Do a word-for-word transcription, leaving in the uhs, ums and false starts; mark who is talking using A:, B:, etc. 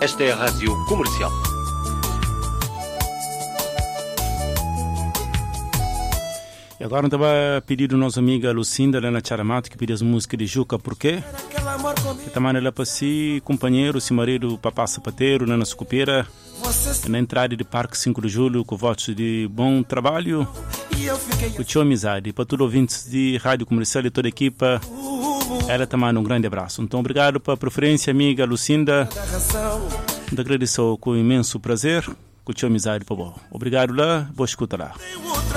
A: Esta é a Rádio Comercial.
B: E agora estava a pedir a nossa amiga Lucinda lá na Charamato, que pediu as músicas de Juca, por quê? Que também ela para si, companheiro, se marido, papá sapateiro, lá na Sucupira, na entrada do Parque cinco de Julho, com votos de bom trabalho, com teu amizade. Para todos os ouvintes de Rádio Comercial e toda a equipa, ela também um grande abraço. Então, obrigado pela preferência, amiga Lucinda. Te agradeço com imenso prazer, com teu amizade, por bom. Obrigado lá, boa escuta lá.